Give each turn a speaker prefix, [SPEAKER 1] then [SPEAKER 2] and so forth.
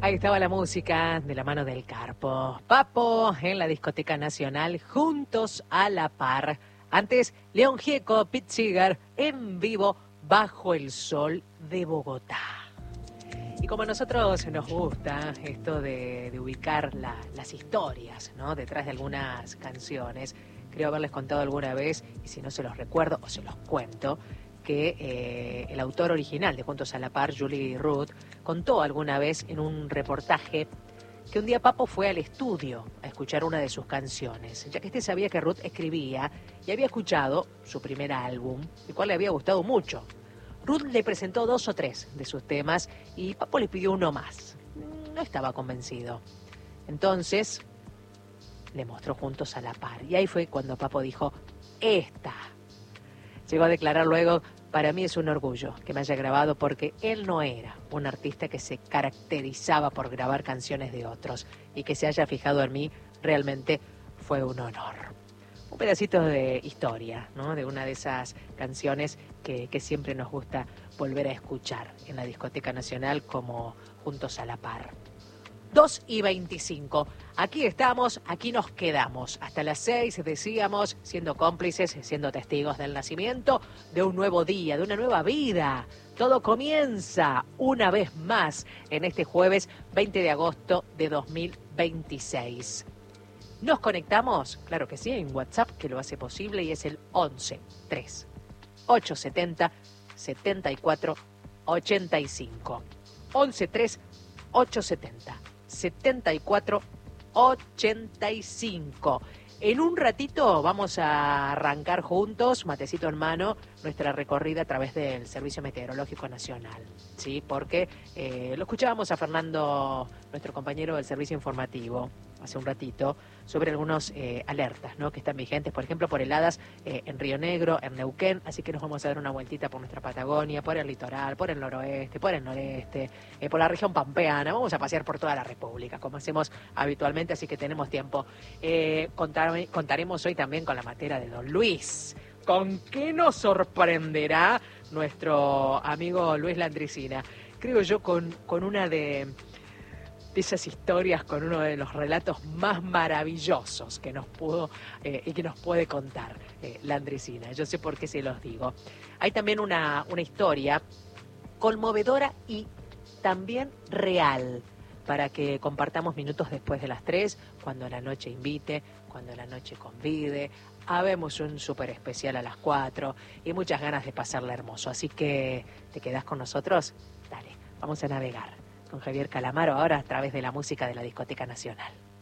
[SPEAKER 1] Ahí estaba la música de la mano del Carpo. Papo en la Discoteca Nacional, juntos a la par. Antes, León Gieco, Pete Seeger, en vivo, bajo el sol de Bogotá. Y como a nosotros nos gusta esto de ubicar las historias, ¿no?, detrás de algunas canciones, creo haberles contado alguna vez, y si no se los recuerdo o se los cuento, que el autor original de Juntos a la Par, Julie Ruth, contó alguna vez en un reportaje que un día Papo fue al estudio a escuchar una de sus canciones, ya que este sabía que Ruth escribía y había escuchado su primer álbum, el cual le había gustado mucho. Ruth le presentó 2 o 3 de sus temas y Papo le pidió uno más. No estaba convencido. Entonces le mostró Juntos a la Par y ahí fue cuando Papo dijo: esta. Llegó a declarar luego: para mí es un orgullo que me haya grabado, porque él no era un artista que se caracterizaba por grabar canciones de otros, y que se haya fijado en mí realmente fue un honor. Un pedacito de historia, ¿no?, de una de esas canciones que siempre nos gusta volver a escuchar en la Discoteca Nacional, como Juntos a la Par. 2:25. Aquí estamos, aquí nos quedamos. Hasta las 6, decíamos, siendo cómplices, siendo testigos del nacimiento de un nuevo día, de una nueva vida. Todo comienza una vez más en este jueves 20 de agosto de 2026. ¿Nos conectamos? Claro que sí, en WhatsApp, que lo hace posible, y es el 11 3 870 74 85. 11 3 870 74 85. En un ratito vamos a arrancar juntos, matecito en mano, nuestra recorrida a través del Servicio Meteorológico Nacional, ¿sí? Porque lo escuchábamos a Fernando, nuestro compañero del Servicio Informativo, hace un ratito, sobre algunos alertas, ¿no?, que están vigentes, por ejemplo, por heladas en Río Negro, en Neuquén, así que nos vamos a dar una vueltita por nuestra Patagonia, por el litoral, por el noroeste, por el noreste, por la región pampeana. Vamos a pasear por toda la República, como hacemos habitualmente, así que tenemos tiempo. Contaremos hoy también con la matera de Don Luis. ¿Con qué nos sorprenderá nuestro amigo Luis Landricina? Creo yo con una de esas historias, con uno de los relatos más maravillosos que nos pudo y que nos puede contar Landricina. Yo sé por qué se los digo. Hay también una historia conmovedora y también real, para que compartamos minutos después de las 3, cuando la noche invite, cuando la noche convide. Habemos un súper especial a las 4 y muchas ganas de pasarla hermoso. Así que, ¿te quedás con nosotros? Dale, vamos a navegar con Javier Calamaro ahora a través de la música de la Discoteca Nacional.